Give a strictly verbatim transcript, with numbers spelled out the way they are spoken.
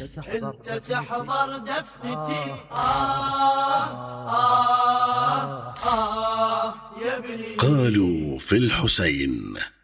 انت تحضر دفنتي. آه آه آه يا ابني. قالوا في الحسين